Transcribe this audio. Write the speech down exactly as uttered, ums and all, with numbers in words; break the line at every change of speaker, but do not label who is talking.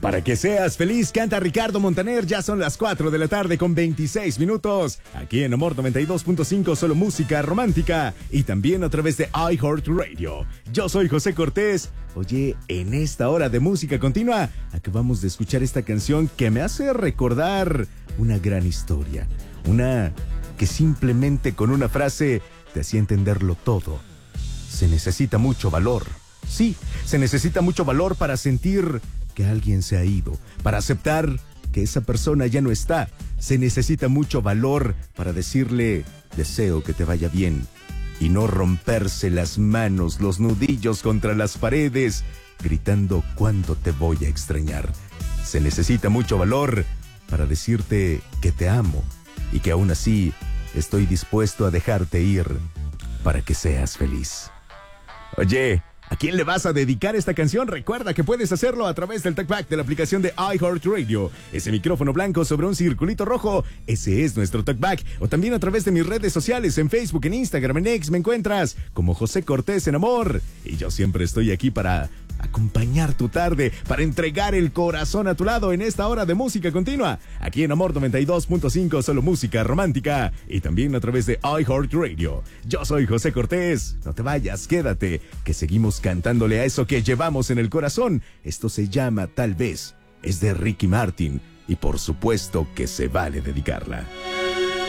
Para que seas feliz, canta Ricardo Montaner. Ya son las cuatro de la tarde con veintiséis minutos. Aquí en Amor noventa y dos punto cinco, solo música romántica. Y también a través de iHeartRadio. Yo soy José Cortés. Oye, en esta hora de música continua, acabamos de escuchar esta canción que me hace recordar una gran historia. Una que simplemente con una frase te hacía entenderlo todo. Se necesita mucho valor. Sí, se necesita mucho valor para sentir que alguien se ha ido, para aceptar que esa persona ya no está. Se necesita mucho valor para decirle, deseo que te vaya bien, y no romperse las manos, los nudillos contra las paredes, gritando cuánto te voy a extrañar. Se necesita mucho valor para decirte que te amo y que aún así estoy dispuesto a dejarte ir para que seas feliz. Oye, ¿a quién le vas a dedicar esta canción? Recuerda que puedes hacerlo a través del TalkBack de la aplicación de iHeartRadio. Ese micrófono blanco sobre un circulito rojo, ese es nuestro TalkBack. O también a través de mis redes sociales, en Facebook, en Instagram, en X, me encuentras como José Cortés en Amor. Y yo siempre estoy aquí para acompañar tu tarde, para entregar el corazón a tu lado en esta hora de música continua. Aquí en Amor noventa y dos punto cinco, solo música romántica. Y también a través de iHeartRadio. Yo soy José Cortés. No te vayas, quédate, que seguimos cantándole a eso que llevamos en el corazón. Esto se llama Tal vez. Es de Ricky Martin. Y por supuesto que se vale dedicarla.